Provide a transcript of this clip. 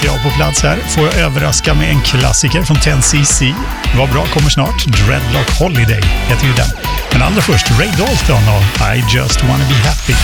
Jag på plats här får jag överraska med en klassiker från 10cc. Vad bra, kommer snart. Dreadlock Holiday heter ju den. Men allra först Ray Dalton och I Just Wanna Be Happy.